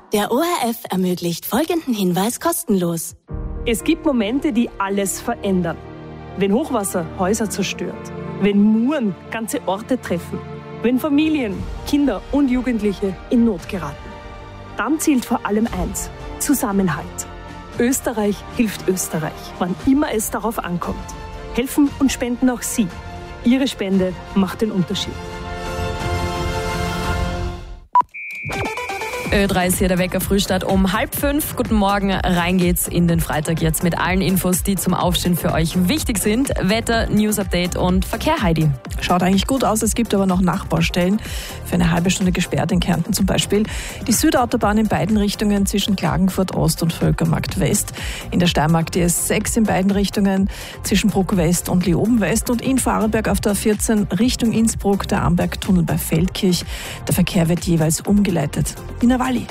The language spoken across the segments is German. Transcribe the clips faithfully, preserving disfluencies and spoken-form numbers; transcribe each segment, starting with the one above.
Der O R F ermöglicht folgenden Hinweis kostenlos. Es gibt Momente, die alles verändern. Wenn Hochwasser Häuser zerstört, wenn Muren ganze Orte treffen, wenn Familien, Kinder und Jugendliche in Not geraten. Dann zählt vor allem eins: Zusammenhalt. Österreich hilft Österreich, wann immer es darauf ankommt. Helfen und spenden auch Sie. Ihre Spende macht den Unterschied. Ö drei ist hier der Wecker Frühstart um halb fünf. Guten Morgen, rein geht's in den Freitag jetzt mit allen Infos, die zum Aufstehen für euch wichtig sind. Wetter, News-Update und Verkehr, Heidi. Schaut eigentlich gut aus, es gibt aber noch Nachbaustellen. Für eine halbe Stunde gesperrt in Kärnten zum Beispiel. Die Südautobahn in beiden Richtungen zwischen Klagenfurt Ost und Völkermarkt West. In der Steiermark die S sechs in beiden Richtungen zwischen Bruck West und Leoben West. Und in Vorarlberg auf der A vierzehn Richtung Innsbruck der Ambergtunnel bei Feldkirch. Der Verkehr wird jeweils umgeleitet. Ina Walli.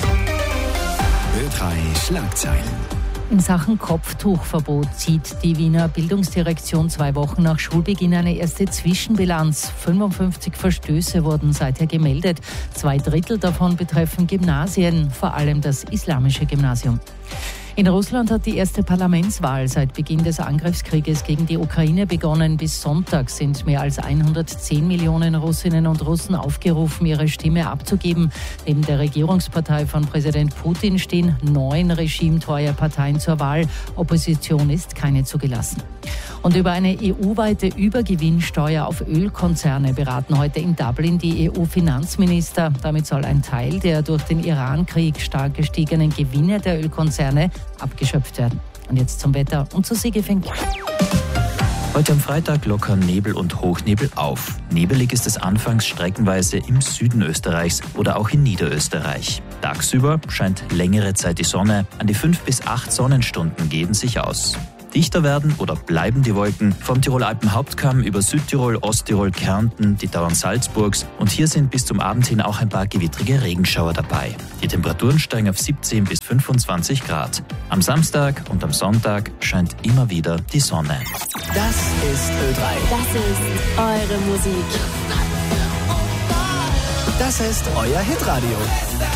Ö drei Schlagzeilen. In Sachen Kopftuchverbot zieht die Wiener Bildungsdirektion zwei Wochen nach Schulbeginn eine erste Zwischenbilanz. fünfundfünfzig Verstöße wurden seither gemeldet. Zwei Drittel davon betreffen Gymnasien, vor allem das islamische Gymnasium. In Russland hat die erste Parlamentswahl seit Beginn des Angriffskrieges gegen die Ukraine begonnen. Bis Sonntag sind mehr als hundertzehn Millionen Russinnen und Russen aufgerufen, ihre Stimme abzugeben. Neben der Regierungspartei von Präsident Putin stehen neun regimetreue Parteien zur Wahl. Opposition ist keine zugelassen. Und über eine E U-weite Übergewinnsteuer auf Ölkonzerne beraten heute in Dublin die E U-Finanzminister. Damit soll ein Teil der durch den Iran-Krieg stark gestiegenen Gewinne der Ölkonzerne abgeschöpft werden. Und jetzt zum Wetter und zu Sigi Fink. Heute am Freitag lockern Nebel und Hochnebel auf. Nebelig ist es anfangs streckenweise im Süden Österreichs oder auch in Niederösterreich. Tagsüber scheint längere Zeit die Sonne. An die fünf bis acht Sonnenstunden geben sich aus. Dichter werden oder bleiben die Wolken vom Tirol-Alpen-Hauptkamm über Südtirol, Osttirol, Kärnten, die Tauern Salzburgs und hier sind bis zum Abend hin auch ein paar gewittrige Regenschauer dabei. Die Temperaturen steigen auf siebzehn bis fünfundzwanzig Grad. Am Samstag und am Sonntag scheint immer wieder die Sonne. Das ist Ö drei. Das ist eure Musik. Das ist euer Hitradio.